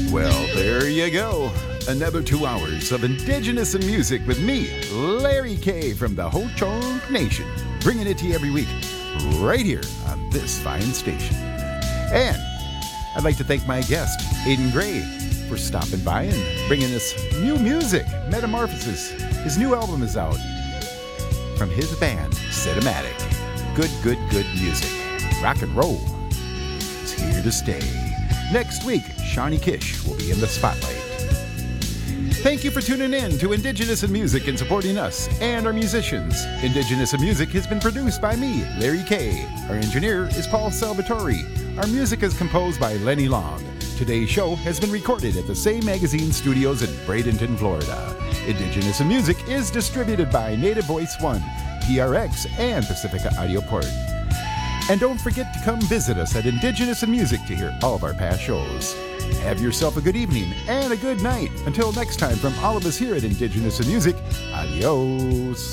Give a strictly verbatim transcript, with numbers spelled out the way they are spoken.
Well, there you go. Another two hours of Indigenous in Music with me, Larry K. from the Ho-Chunk Nation, bringing it to you every week, right here on this fine station. And I'd like to thank my guest, Aidan Gray, for stopping by and bringing us new music, Metamorphosis. His new album is out from his band, Cinematic. Good, good, good music. Rock and roll is here to stay. Next week, Shawnee Kish will be in the spotlight. Thank you for tuning in to Indigenous in Music and supporting us and our musicians. Indigenous in Music has been produced by me, Larry K. Our engineer is Paul Salvatore. Our music is composed by Lenny Long. Today's show has been recorded at the Say Magazine Studios in Bradenton, Florida. Indigenous in Music is distributed by Native Voice One, P R X, and Pacifica Audio Port. And don't forget to come visit us at Indigenous in Music to hear all of our past shows. Have yourself a good evening and a good night. Until next time, from all of us here at Indigenous in Music, adios.